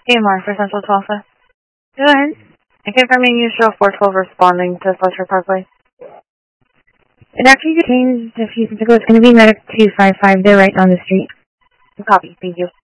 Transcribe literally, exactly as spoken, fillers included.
A M R for Central Tulsa. Go ahead. And confirming you show four twelve responding to Fletcher Parkway. It actually changed a few seconds ago. It's going to be Medic two five five. They're right on the street. Copy. Thank you.